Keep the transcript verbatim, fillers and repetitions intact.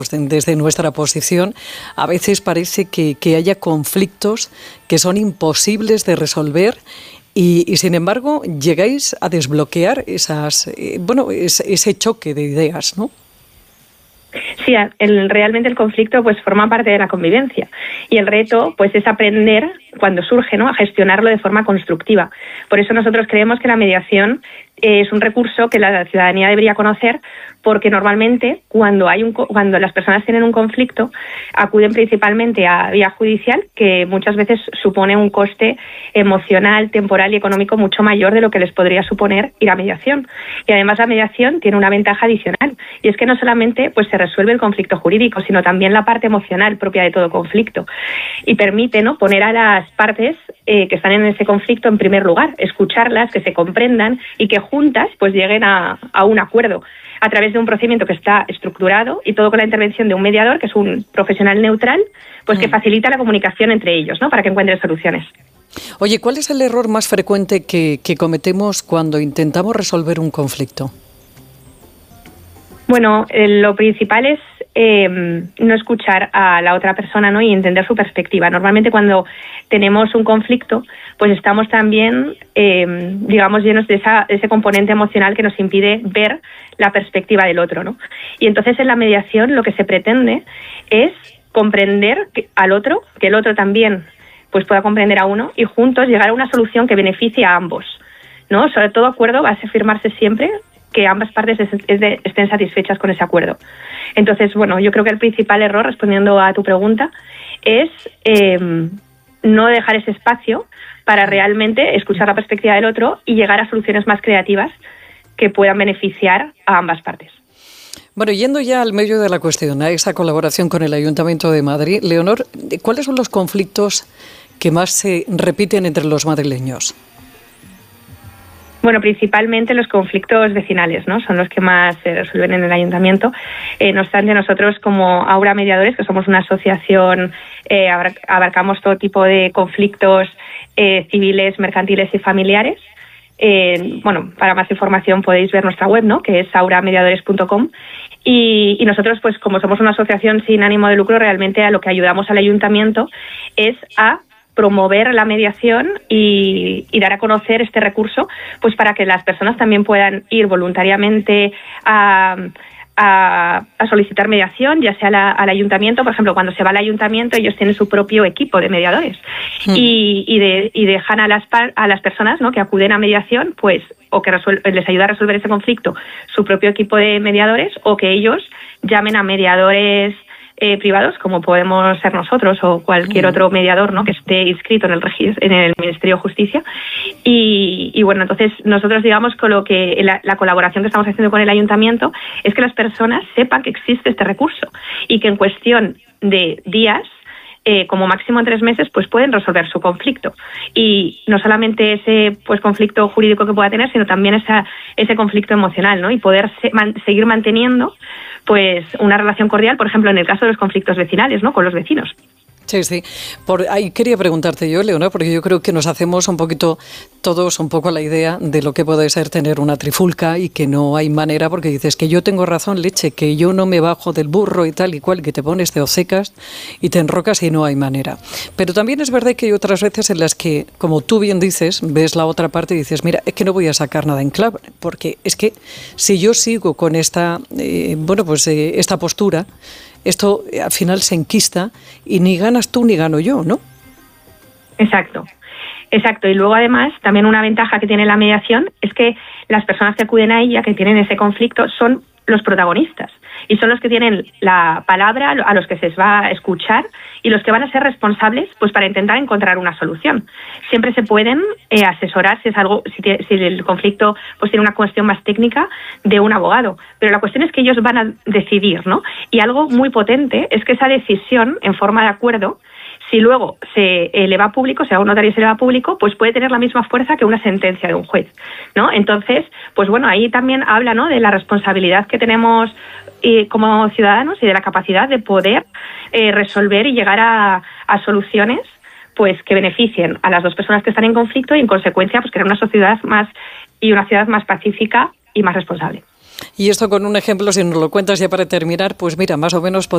Desde nuestra posición, a veces parece que, que haya conflictos que son imposibles de resolver y, y sin embargo, llegáis a desbloquear esas, eh, bueno, ese, ese choque de ideas, ¿no? Sí, el, realmente el conflicto pues forma parte de la convivencia y el reto pues es aprender cuando surge, ¿no?, a gestionarlo de forma constructiva. Por eso nosotros creemos que la mediación es un recurso que la ciudadanía debería conocer, porque normalmente cuando hay un cuando las personas tienen un conflicto acuden principalmente a vía judicial, que muchas veces supone un coste emocional, temporal y económico mucho mayor de lo que les podría suponer ir a mediación. Y además la mediación tiene una ventaja adicional, y es que no solamente pues se resuelve el conflicto jurídico, sino también la parte emocional propia de todo conflicto, y permite, ¿no?, poner a las partes eh, que están en ese conflicto en primer lugar, escucharlas, que se comprendan y que juntas pues lleguen a, a un acuerdo a través de un procedimiento que está estructurado, y todo con la intervención de un mediador, que es un profesional neutral, pues que facilita la comunicación entre ellos, ¿no?, para que encuentren soluciones. Oye, ¿cuál es el error más frecuente que, que cometemos cuando intentamos resolver un conflicto? Bueno, eh, lo principal es eh, no escuchar a la otra persona, ¿no?, y entender su perspectiva. Normalmente cuando tenemos un conflicto, pues estamos también, eh, digamos, llenos de esa, ese componente emocional que nos impide ver la perspectiva del otro, ¿no? Y entonces en la mediación lo que se pretende es comprender que, al otro, que el otro también pues pueda comprender a uno, y juntos llegar a una solución que beneficie a ambos, ¿no? Sobre todo acuerdo va a firmarse siempre que ambas partes es, es de, estén satisfechas con ese acuerdo. Entonces, bueno, yo creo que el principal error, respondiendo a tu pregunta, es eh, no dejar ese espacio para realmente escuchar la perspectiva del otro y llegar a soluciones más creativas que puedan beneficiar a ambas partes. Bueno, yendo ya al medio de la cuestión, a esa colaboración con el Ayuntamiento de Madrid, Leonor, ¿cuáles son los conflictos que más se repiten entre los madrileños? Bueno, principalmente los conflictos vecinales, ¿no?, son los que más se resuelven en el ayuntamiento. Eh, no obstante, nosotros como Aura Mediadores, que somos una asociación, eh, abarcamos todo tipo de conflictos eh, civiles, mercantiles y familiares. Eh, bueno, para más información podéis ver nuestra web, ¿no?, que es aura mediadores punto com. Y, y nosotros, pues como somos una asociación sin ánimo de lucro, realmente a lo que ayudamos al ayuntamiento es a promover la mediación y, y dar a conocer este recurso, pues para que las personas también puedan ir voluntariamente a, a, a solicitar mediación, ya sea la, al ayuntamiento. Por ejemplo, cuando se va al ayuntamiento, ellos tienen su propio equipo de mediadores, mm. y, y, de, y dejan a las, a las personas, ¿no?, que acuden a mediación, pues o que resuel, les ayuda a resolver ese conflicto su propio equipo de mediadores, o que ellos llamen a mediadores Eh, privados, como podemos ser nosotros o cualquier otro mediador, ¿no?, que esté inscrito en el registro, en el Ministerio de Justicia. Y, y bueno, entonces nosotros, digamos, con lo que la, la colaboración que estamos haciendo con el ayuntamiento es que las personas sepan que existe este recurso y que en cuestión de días, Eh, como máximo en tres meses, pues pueden resolver su conflicto. Y no solamente ese pues conflicto jurídico que pueda tener, sino también esa, ese conflicto emocional, ¿no?, y poder se, man, seguir manteniendo pues una relación cordial, por ejemplo, en el caso de los conflictos vecinales, ¿no?, con los vecinos. Sí, sí. Por ahí quería preguntarte yo, Leonor, porque yo creo que nos hacemos un poquito, todos un poco la idea de lo que puede ser tener una trifulca y que no hay manera, porque dices que yo tengo razón, leche, que yo no me bajo del burro y tal y cual, que te pones, te hocecas y te enrocas y no hay manera. Pero también es verdad que hay otras veces en las que, como tú bien dices, ves la otra parte y dices, mira, es que no voy a sacar nada en claro, porque es que si yo sigo con esta, eh, bueno, pues eh, esta postura, esto al final se enquista y ni ganas tú ni gano yo, ¿no? Exacto, exacto. Y luego además también una ventaja que tiene la mediación es que las personas que acuden a ella, que tienen ese conflicto, son los protagonistas y son los que tienen la palabra, a los que se les va a escuchar y los que van a ser responsables pues para intentar encontrar una solución. Siempre se pueden eh, asesorar si es algo, si, te, si el conflicto pues tiene una cuestión más técnica, de un abogado, pero la cuestión es que ellos van a decidir, ¿no? Y algo muy potente es que esa decisión en forma de acuerdo, si luego se eleva a público, si a un notario se eleva a público, pues puede tener la misma fuerza que una sentencia de un juez, ¿no? Entonces, pues bueno, ahí también habla, ¿no?, de la responsabilidad que tenemos eh, como ciudadanos y de la capacidad de poder eh, resolver y llegar a, a soluciones pues que beneficien a las dos personas que están en conflicto y en consecuencia pues crear una sociedad más y una ciudad más pacífica y más responsable. Y esto con un ejemplo, si nos lo cuentas ya para terminar, pues mira, más o menos